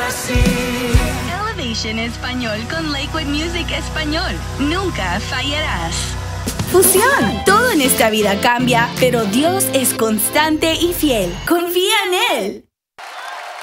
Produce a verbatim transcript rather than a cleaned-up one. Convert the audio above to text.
así. Elevation Español con Lakewood Music Español. Nunca fallarás. Fusión. Todo en esta vida cambia, pero Dios es constante y fiel. Confía en Él.